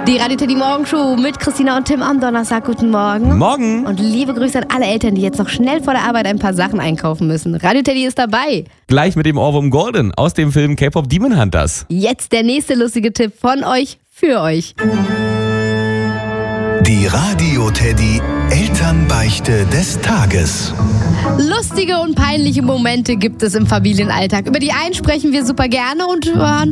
Die Radio Teddy Morgenshow mit Christina und Tim am Donnerstag. Guten Morgen. Morgen. Und liebe Grüße an alle Eltern, die jetzt noch schnell vor der Arbeit ein paar Sachen einkaufen müssen. Radio Teddy ist dabei. Gleich mit dem Ohrwurm Golden aus dem Film K-Pop Demon Hunters. Jetzt der nächste lustige Tipp von euch für euch. Die Radio Teddy Elternbeichte des Tages. Lustige und peinliche Momente gibt es im Familienalltag. Über die einen sprechen wir super gerne und